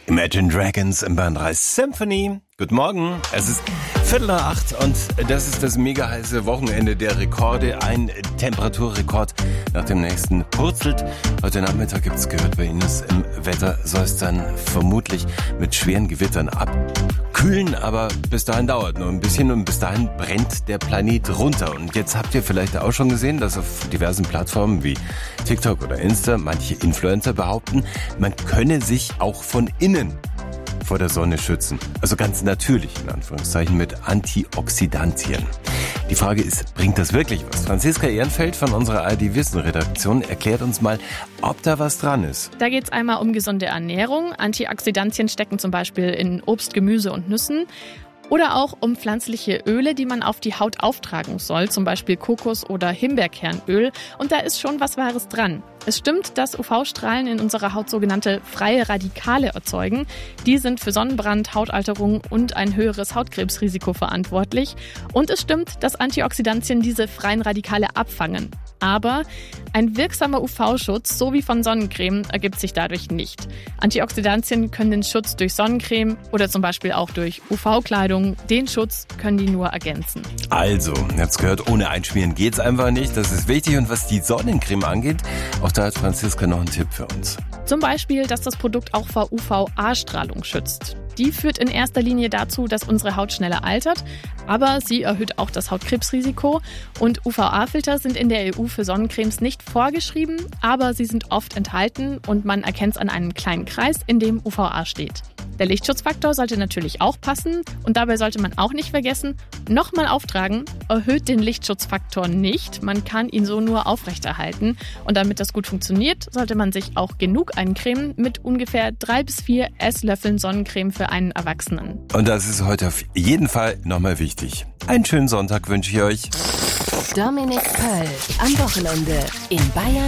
Imagine Dragons im Bayern 3 Symphony. Guten Morgen, es ist 7:45 und das ist das mega heiße Wochenende der Rekorde. Ein Temperaturrekord nach dem nächsten purzelt. Heute Nachmittag gibt's gehört bei Ines im Wetter, soll es dann vermutlich mit schweren Gewittern abkühlen, aber bis dahin dauert nur ein bisschen und bis dahin brennt der Planet runter. Und jetzt habt ihr vielleicht auch schon gesehen, dass auf diversen Plattformen wie TikTok oder Insta manche Influencer behaupten, man könne sich auch von innen vor der Sonne schützen. Also ganz natürlich, in Anführungszeichen, mit Antioxidantien. Die Frage ist, bringt das wirklich was? Franziska Ehrenfeld von unserer ARD-Wissen-Redaktion erklärt uns mal, ob da was dran ist. Da geht es einmal um gesunde Ernährung. Antioxidantien stecken zum Beispiel in Obst, Gemüse und Nüssen. Oder auch um pflanzliche Öle, die man auf die Haut auftragen soll, zum Beispiel Kokos- oder Himbeerkernöl. Und da ist schon was Wahres dran. Es stimmt, dass UV-Strahlen in unserer Haut sogenannte freie Radikale erzeugen. Die sind für Sonnenbrand, Hautalterung und ein höheres Hautkrebsrisiko verantwortlich. Und es stimmt, dass Antioxidantien diese freien Radikale abfangen. Aber ein wirksamer UV-Schutz, so wie von Sonnencreme, ergibt sich dadurch nicht. Antioxidantien können den Schutz durch Sonnencreme oder zum Beispiel auch durch UV-Kleidung, den Schutz können die nur ergänzen. Also, ihr habt's gehört, ohne Einschmieren geht's einfach nicht. Das ist wichtig. Und was die Sonnencreme angeht, auch da hat Franziska noch einen Tipp für uns. Zum Beispiel, dass das Produkt auch vor UVA-Strahlung schützt. Die führt in erster Linie dazu, dass unsere Haut schneller altert, aber sie erhöht auch das Hautkrebsrisiko. Und UVA-Filter sind in der EU für Sonnencremes nicht vorgeschrieben, aber sie sind oft enthalten und man erkennt es an einem kleinen Kreis, in dem UVA steht. Der Lichtschutzfaktor sollte natürlich auch passen und dabei sollte man auch nicht vergessen, nochmal auftragen erhöht den Lichtschutzfaktor nicht, man kann ihn so nur aufrechterhalten. Und damit das gut funktioniert, sollte man sich auch genug eincremen mit ungefähr 3 bis 4 Esslöffeln Sonnencreme für einen Erwachsenen. Und das ist heute auf jeden Fall nochmal wichtig. Einen schönen Sonntag wünsche ich euch. Dominik Pöll am Wochenende in Bayern